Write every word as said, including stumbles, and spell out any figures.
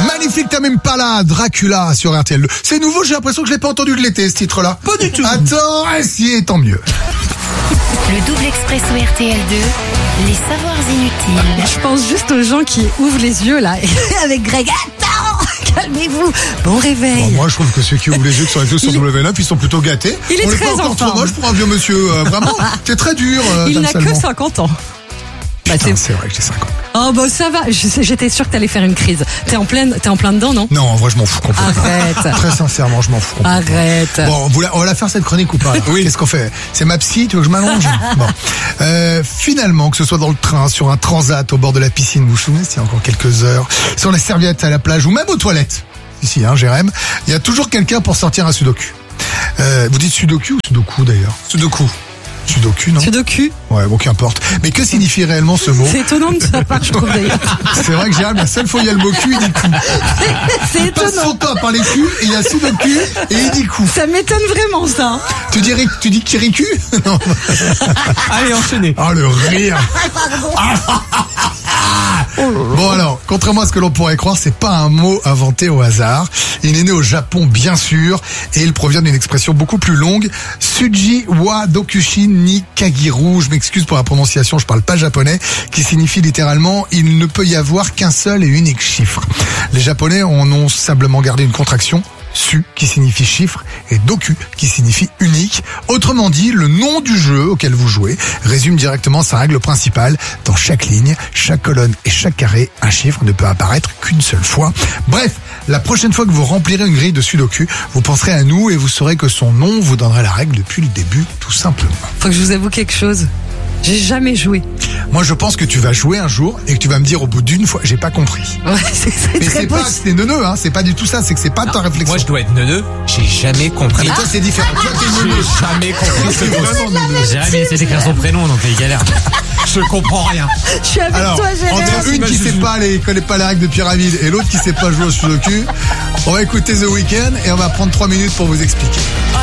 Magnifique, t'as même pas là, Dracula sur R T L deux. C'est nouveau, j'ai l'impression que je l'ai pas entendu de l'été, ce titre-là. Pas du tout. Attends, si, tant mieux. Le double expresso R T L deux, les savoirs inutiles. Je pense juste aux gens qui ouvrent les yeux là, avec Greg. Attends, calmez-vous. Bon réveil. Bon, moi, je trouve que ceux qui ouvrent les yeux sur les sur W neuf, ils sont plutôt gâtés. Il est On n'est très pas encore en trop forme. moche pour un vieux monsieur. Euh, vraiment, c'est très dur. Euh, Il Dame n'a Salmon. que cinquante ans. Bah, Putain, c'est- c'est vrai que j'ai cinquante. Oh bah ça va, Je sais- j'étais sûre que t'allais faire une crise. T'es en pleine, t'es en plein dedans, non? Non, en vrai, je m'en fous complètement. Arrête. Très sincèrement, je m'en fous complètement. Arrête. Bon, vous la- on va la faire cette chronique ou pas là Oui. Qu'est-ce qu'on fait? C'est ma psy, tu veux que je m'allonge? Bon. Euh, finalement, que ce soit dans le train, sur un transat, au bord de la piscine, vous vous souvenez, c'est encore quelques heures, sur les serviettes à la plage ou même aux toilettes. Ici, hein, Jérém, il y a toujours quelqu'un pour sortir un sudoku. Euh, vous dites sudoku ou sudoku d'ailleurs? Sudoku. Sudoku, non? Sudoku. Ouais, bon, qu'importe. Mais que signifie réellement ce mot? C'est étonnant de sa part, je trouve d'ailleurs. C'est vrai que Jérém, la seule fois où il y a le mot cul, il dit cul. C'est Il passe étonnant. son temps à parler cul, et il y a sudoku, et il dit cul. Ça m'étonne vraiment ça. Tu dirais, tu dis kiriku? Non. Allez, enchaînez. Ah, le rire. Bon alors, contrairement à ce que l'on pourrait croire, c'est pas un mot inventé au hasard. Il est né au Japon, bien sûr, et il provient d'une expression beaucoup plus longue. Suji wa Dokushin ni Kagiru. Je m'excuse pour la prononciation, je parle pas japonais, qui signifie littéralement « il ne peut y avoir qu'un seul et unique chiffre ». Les Japonais en ont simplement gardé une contraction. Su qui signifie chiffre et doku qui signifie unique. Autrement dit, le nom du jeu auquel vous jouez résume directement sa règle principale. Dans chaque ligne, chaque colonne et chaque carré, un chiffre ne peut apparaître qu'une seule fois. Bref, la prochaine fois que vous remplirez une grille de sudoku, vous penserez à nous et vous saurez que son nom vous donnera la règle depuis le début, tout simplement. Faut que je vous avoue quelque chose. J'ai jamais joué. Moi, je pense que tu vas jouer un jour et que tu vas me dire au bout d'une fois, j'ai pas compris. Ouais, c'est c'est Mais très c'est pas que possible. c'est neuneux, hein. C'est pas du tout ça. C'est que c'est pas ta réflexion. Moi, je dois être neuneux. J'ai jamais compris. Mais toi, c'est différent. Toi, t'es neuneux. J'ai jamais compris ce C'est mot. vraiment neuneux. Jérémy essaie d'écrire son prénom, donc il galère. Je comprends rien. Je suis avec Alors, toi, Jérém. entre une Moi, qui je sait joue. pas les, connaît pas les règles de pyramide et l'autre qui sait pas jouer au sudoku, on va écouter The Weeknd et on va prendre trois minutes pour vous expliquer.